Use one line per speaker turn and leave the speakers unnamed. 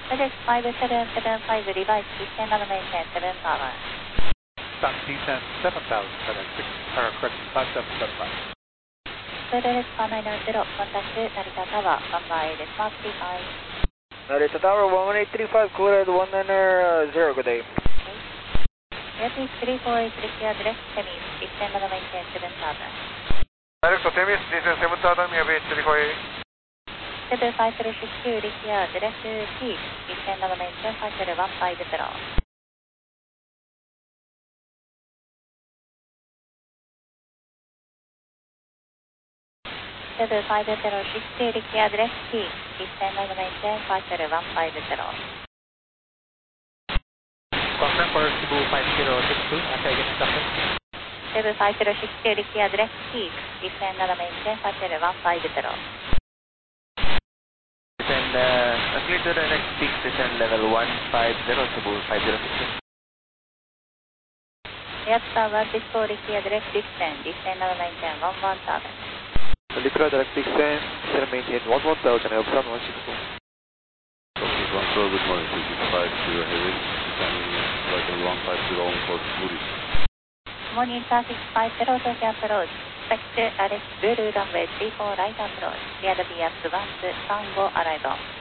FedEx 5775 revised descend on maintain 7 power.
Stop descent 7000 FedEx 6, error correction 5775.
FedEx 1990, contact Narita Tower, 1 by Decimal 35.
Narita Tower 11835, cleared 190, good day.
Airbus 348 Rekia direct Temis, descend on maintain 7000.
Direct to Temis, descend 7000, Airbus 348.
75062 Rekia direct T, descend on maintain 150. 75062 Rekia direct T, descend on maintain 150.
Confirm for Cebu 5062, again instruction.
75062 Rekia direct T, descend on maintain 150.
Descend, clear to the next peak, descend level 150, Cebu 5062.
Airport 164 Rekia direct descend on maintain 11000.
Litra direct descend, maintain 11000, Elpsan 164.
Okay, control, good morning, 650 heavy, descending level 150 on for Muri.
Morning traffic 50 Tokyo approach. Expect Alex Lulu runway 34 right approach. Clear the BF 1 Tango arrival.